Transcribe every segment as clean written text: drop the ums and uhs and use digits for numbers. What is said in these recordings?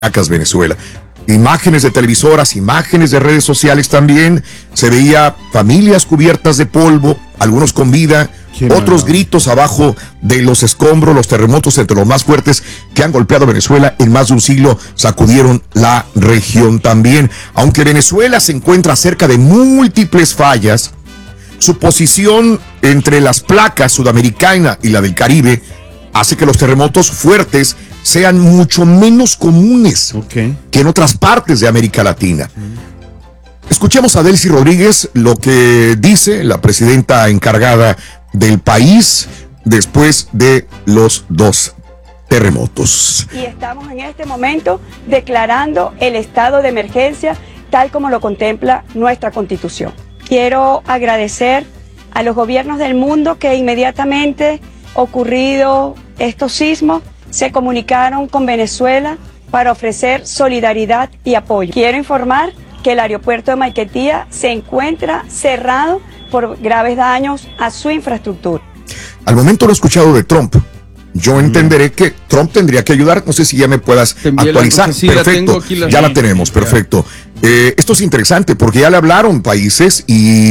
Caracas, Venezuela. Imágenes de televisoras, imágenes de redes sociales también. Se veía familias cubiertas de polvo, algunos con vida, otros gritos abajo de los escombros. Los terremotos, entre los más fuertes que han golpeado a Venezuela en más de un siglo, sacudieron la región también. Aunque Venezuela se encuentra cerca de múltiples fallas, su posición entre las placas sudamericana y la del Caribe hace que los terremotos fuertes sean mucho menos comunes que en otras partes de América Latina. Escuchemos a Delcy Rodríguez lo que dice la presidenta encargada del país después de los 2 terremotos. Y estamos en este momento declarando el estado de emergencia tal como lo contempla nuestra Constitución. Quiero agradecer a los gobiernos del mundo que inmediatamente ocurrido estos sismos se comunicaron con Venezuela para ofrecer solidaridad y apoyo. Quiero informar que el aeropuerto de Maiquetía se encuentra cerrado por graves daños a su infraestructura. Al momento lo he escuchado de Trump. Yo entenderé que Trump tendría que ayudar. No sé si ya me puedas actualizar. Sí, perfecto, ya la tenemos, perfecto. Esto es interesante porque ya le hablaron países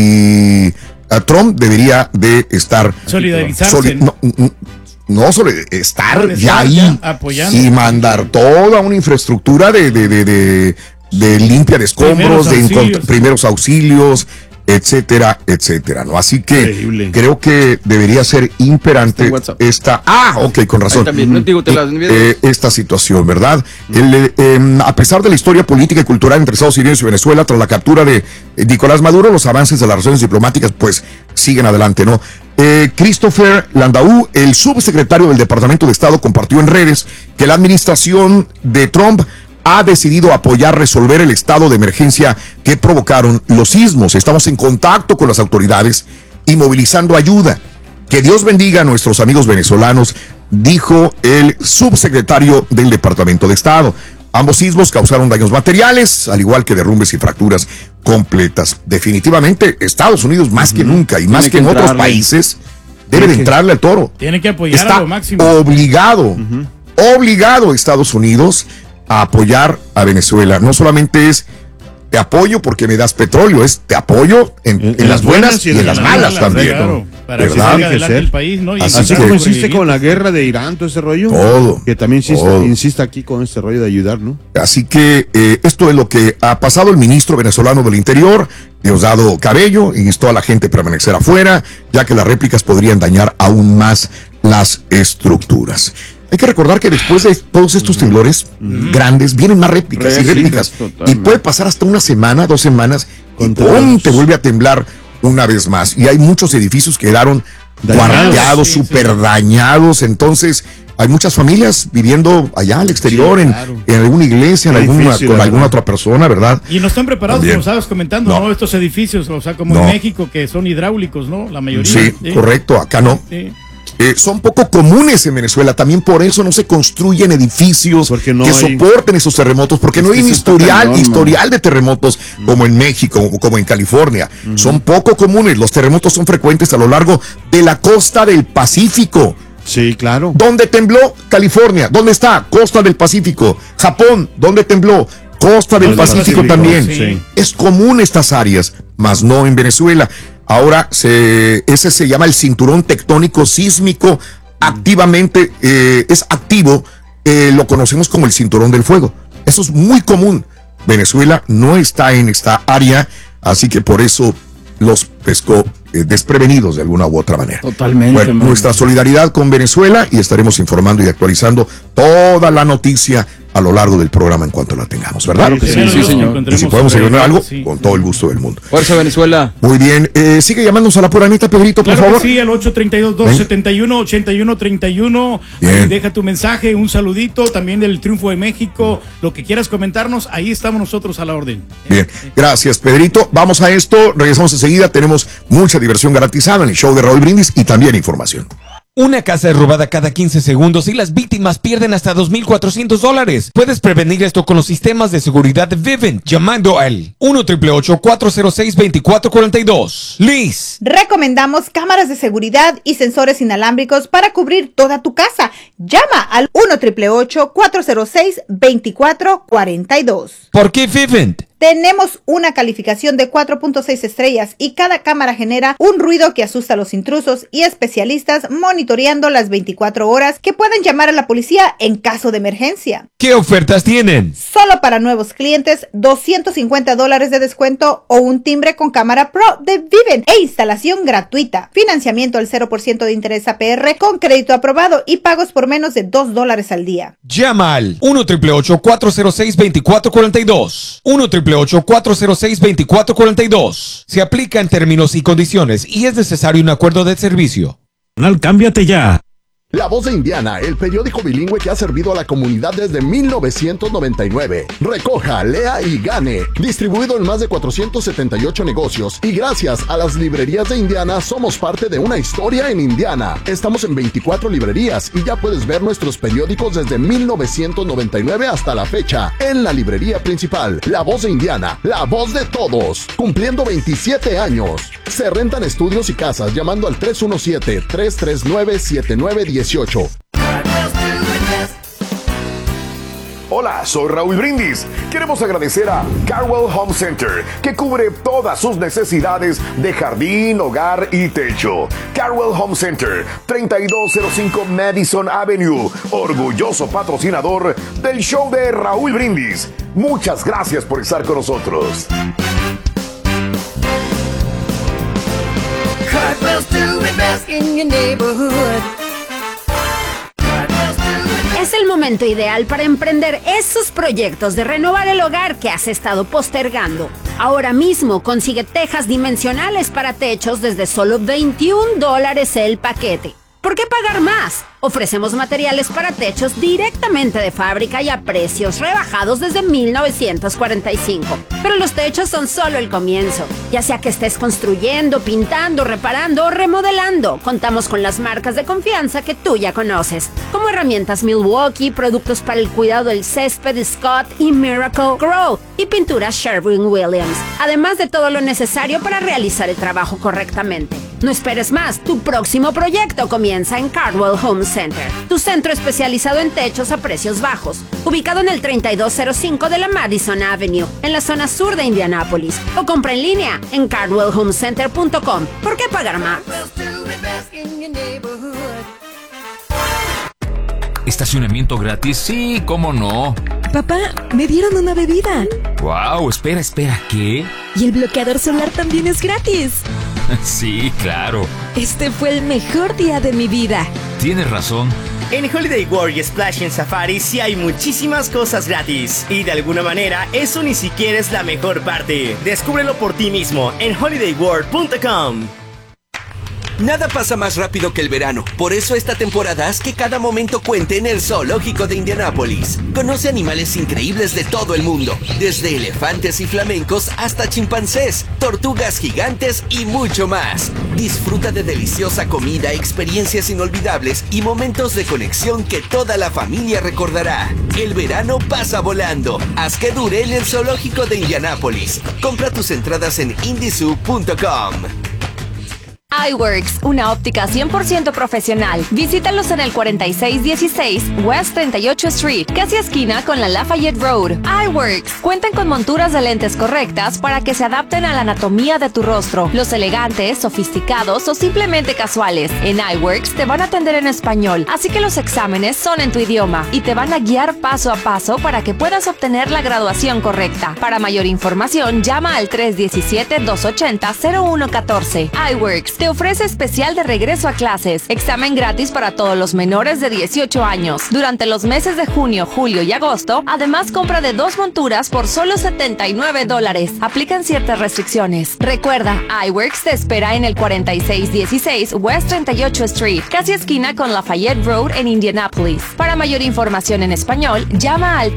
y a Trump debería de estar solidarizarse. No solo estar ya ahí apoyando y mandar toda una infraestructura de limpia de escombros, primeros auxilios, etcétera, etcétera, ¿no? Así que increíble. Creo que debería ser imperante esta... con razón. También, esta situación, ¿verdad? A pesar de la historia política y cultural entre Estados Unidos y Venezuela, tras la captura de Nicolás Maduro, los avances de las relaciones diplomáticas, pues, siguen adelante, ¿no? Christopher Landau, el subsecretario del Departamento de Estado, compartió en redes que la administración de Trump ha decidido apoyar resolver el estado de emergencia que provocaron los sismos. Estamos en contacto con las autoridades y movilizando ayuda. Que Dios bendiga a nuestros amigos venezolanos, dijo el subsecretario del Departamento de Estado. Ambos sismos causaron daños materiales, al igual que derrumbes y fracturas completas. Definitivamente, Estados Unidos, más que nunca y más que en otros países, debe de entrarle al toro. Tiene que apoyar a lo máximo. Obligado Estados Unidos a apoyar a Venezuela. No solamente es te apoyo porque me das petróleo, es te apoyo en las buenas y en las malas también. Claro, para que salga adelante el país, ¿no? Y así como insiste con la guerra de Irán, todo ese rollo. Todo. Que también insiste aquí con este rollo de ayudar, ¿no? Así que esto es lo que ha pasado. El ministro venezolano del Interior, Diosdado Cabello, instó a la gente a permanecer afuera, ya que las réplicas podrían dañar aún más las estructuras. Hay que recordar que después de todos estos temblores grandes, vienen más réplicas y réplicas. Y puede pasar hasta una semana, 2 semanas, y ¡pum!, te vuelve a temblar una vez más. Y hay muchos edificios que quedaron cuarteados, súper dañados. Entonces, hay muchas familias viviendo allá al exterior, en alguna iglesia, con alguna otra persona, ¿verdad? Y no están preparados, como estabas comentando, ¿no? Estos edificios, o sea, como en México, que son hidráulicos, ¿no? La mayoría. Sí, correcto, acá no. Sí. Son poco comunes en Venezuela, también por eso no se construyen edificios soporten esos terremotos, porque no hay un historial de terremotos como en México, como en California. Son poco comunes, los terremotos son frecuentes a lo largo de la costa del Pacífico. Sí, claro. ¿Dónde tembló? California. ¿Dónde está? Costa del Pacífico. Japón. ¿Dónde tembló? Costa del Pacífico también. Sí. Es común estas áreas, mas no en Venezuela. Ahora ese se llama el cinturón tectónico sísmico, activamente es activo, lo conocemos como el cinturón del fuego. Eso es muy común. Venezuela no está en esta área, así que por eso los pescó desprevenidos de alguna u otra manera. Totalmente. Bueno, nuestra solidaridad con Venezuela, y estaremos informando y actualizando toda la noticia a lo largo del programa en cuanto la tengamos, ¿verdad? Claro que sí, señor. Y si podemos ayudar algo, con todo el gusto del mundo. Fuerza Venezuela. Muy bien, sigue llamándonos a la pura neta, Pedrito, por favor. Sí, al 832-271-8131. Deja tu mensaje, un saludito, también del triunfo de México, lo que quieras comentarnos, ahí estamos nosotros a la orden. Bien, gracias, Pedrito. Vamos a esto, regresamos enseguida, tenemos mucha diversión garantizada en el show de Raúl Brindis y también información. Una casa es robada cada 15 segundos y las víctimas pierden hasta $2,400. Puedes prevenir esto con los sistemas de seguridad de Vivint llamando al 1-888-406-2442. Liz. Recomendamos cámaras de seguridad y sensores inalámbricos para cubrir toda tu casa. Llama al 1-888-406-2442. ¿Por qué Vivint? Tenemos una calificación de 4.6 estrellas y cada cámara genera un ruido que asusta a los intrusos y especialistas monitoreando las 24 horas que pueden llamar a la policía en caso de emergencia. ¿Qué ofertas tienen? Solo para nuevos clientes, $250 de descuento o un timbre con cámara Pro de Vivint e instalación gratuita. Financiamiento al 0% de interés APR con crédito aprobado y pagos por menos de $2 al día. Llama al 1-888-406-2442. 1-888-406-2442. Se aplica en términos y condiciones y es necesario un acuerdo de servicio. Cámbiate ya. La Voz de Indiana, el periódico bilingüe que ha servido a la comunidad desde 1999. Recoja, lea y gane. Distribuido en más de 478 negocios. Y gracias a las librerías de Indiana, somos parte de una historia en Indiana. Estamos en 24 librerías y ya puedes ver nuestros periódicos desde 1999 hasta la fecha. En la librería principal, La Voz de Indiana, la voz de todos. Cumpliendo 27 años. Se rentan estudios y casas llamando al 317-339-7918. Hola, soy Raúl Brindis. Queremos agradecer a Carwell Home Center, que cubre todas sus necesidades de jardín, hogar y techo. Carwell Home Center, 3205 Madison Avenue, orgulloso patrocinador del show de Raúl Brindis. Muchas gracias por estar con nosotros. Cartwell's doing best in your neighborhood. Es el momento ideal para emprender esos proyectos de renovar el hogar que has estado postergando. Ahora mismo consigue tejas dimensionales para techos desde solo $21 el paquete. ¿Por qué pagar más? Ofrecemos materiales para techos directamente de fábrica y a precios rebajados desde 1945. Pero los techos son solo el comienzo. Ya sea que estés construyendo, pintando, reparando o remodelando, contamos con las marcas de confianza que tú ya conoces, como herramientas Milwaukee, productos para el cuidado del césped Scott y Miracle Grow y pinturas Sherwin-Williams, además de todo lo necesario para realizar el trabajo correctamente. No esperes más, tu próximo proyecto comienza en Cartwell Home Center, tu centro especializado en techos a precios bajos, ubicado en el 3205 de la Madison Avenue, en la zona sur de Indianápolis, o compra en línea en cardwellhomecenter.com. ¿Por qué pagar más? ¿Estacionamiento gratis? Sí, ¿cómo no? Papá, me dieron una bebida. Wow, espera, ¿qué? Y el bloqueador solar también es gratis. Sí, claro. Este fue el mejor día de mi vida. Tienes razón. En Holiday World y Splash en Safari sí hay muchísimas cosas gratis. Y de alguna manera, eso ni siquiera es la mejor parte. Descúbrelo por ti mismo en holidayworld.com. Nada pasa más rápido que el verano. Por eso esta temporada haz que cada momento cuente en el Zoológico de Indianápolis. Conoce animales increíbles de todo el mundo, desde elefantes y flamencos hasta chimpancés, tortugas gigantes y mucho más. Disfruta de deliciosa comida, experiencias inolvidables y momentos de conexión que toda la familia recordará. El verano pasa volando. Haz que dure en el Zoológico de Indianápolis. Compra tus entradas en indizoo.com. iWorks, una óptica 100% profesional. Visítalos en el 4616 West 38 Street, casi esquina con la Lafayette Road. iWorks cuentan con monturas de lentes correctas para que se adapten a la anatomía de tu rostro. Los elegantes, sofisticados o simplemente casuales. En iWorks te van a atender en español, así que los exámenes son en tu idioma y te van a guiar paso a paso para que puedas obtener la graduación correcta. Para mayor información, llama al 317-280-0114. iWorks te ofrece especial de regreso a clases, examen gratis para todos los menores de 18 años. Durante los meses de junio, julio y agosto, además compra de 2 monturas por solo $79. Aplican ciertas restricciones. Recuerda, iWorks te espera en el 4616 West 38 Street, casi esquina con Lafayette Road en Indianapolis. Para mayor información en español, llama al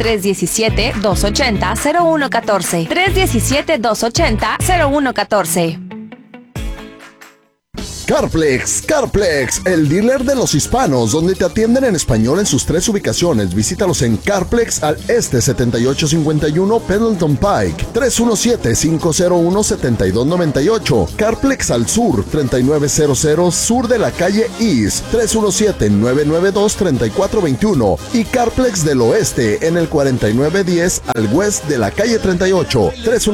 317-280-0114. 317-280-0114. Carplex, el dealer de los hispanos, donde te atienden en español en sus 3 ubicaciones. Visítalos en Carplex al este 7851 Pendleton Pike, 317-501-7298. Carplex al sur, 3900 sur de la calle East, 317-992-3421. Y Carplex del oeste en el 4910 al west de la calle 38,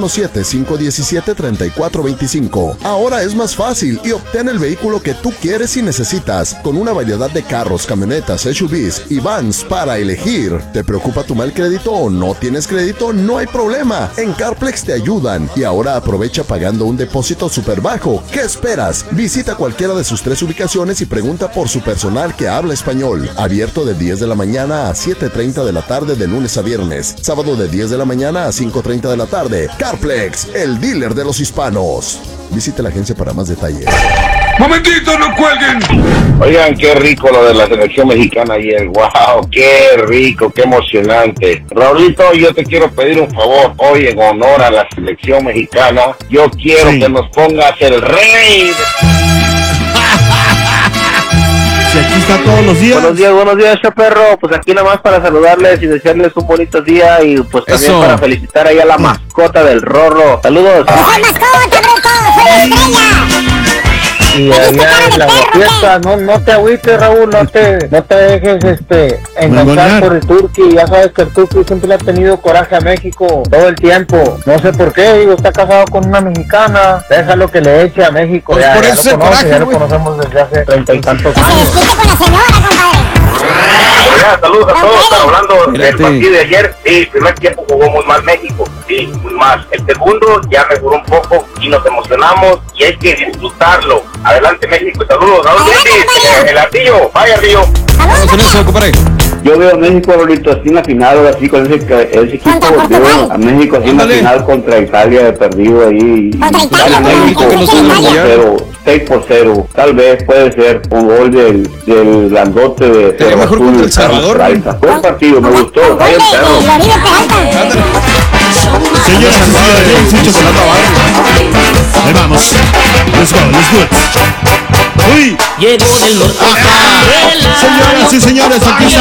317-517-3425. Ahora es más fácil y obtén el vehículo que tú quieres y necesitas, con una variedad de carros, camionetas, SUVs y vans para elegir. ¿Te preocupa tu mal crédito o no tienes crédito? No hay problema. En Carplex te ayudan. Y ahora aprovecha pagando un depósito súper bajo. ¿Qué esperas? Visita cualquiera de sus 3 ubicaciones y pregunta por su personal que habla español. Abierto de 10 de la mañana a 7:30 de la tarde de lunes a viernes. Sábado de 10 de la mañana a 5:30 de la tarde. Carplex, el dealer de los hispanos. Visite la agencia para más detalles. ¡Momentito, no cuelguen! Oigan, qué rico lo de la selección mexicana ayer. ¡Wow! ¡Qué rico, qué emocionante! Raulito, yo te quiero pedir un favor. Hoy, en honor a la selección mexicana, yo quiero que nos pongas el rey. Si aquí está todos los días. Buenos días, chaperro. Pues aquí nada más para saludarles y desearles un bonito día y pues también para felicitar ahí a la mascota del Rorro. Saludos. ¡Soy mascota, bruto! ¡Soy la estrella! Y allá en la fiesta, no te agüites, Raúl, no te dejes enganchar por el Turqui. Ya sabes que el Turqui siempre le ha tenido coraje a México todo el tiempo. No sé por qué, digo, está casado con una mexicana. Déjalo que le eche a México. Pues ya, por ya eso lo conoce, ya lo conocemos desde hace 30 y tantos años. ¡Se con la señora, compadre! Saludos a todos. Están hablando del partido de ayer. Sí, el primer tiempo jugó muy mal México. Sí, muy mal. El segundo ya mejoró un poco y nos emocionamos y hay que disfrutarlo. Adelante, México. Saludos. El Ardillo. Vaya, Ardillo. Vamos con eso, compadre. Yo veo a México ahorita así en la final, así con ese equipo, veo a México así en la final contra Italia, de perdido ahí. Contra México, 6-0, tal vez puede ser un gol del grandote de Sería mejor contra El Salvador. Buen partido, me gustó. Vaya el perro. Señoras y señores, un chocolate abajo. Ahí vamos. Let's go. Uy. Llegó del norte. Señoras y señores, aquí está.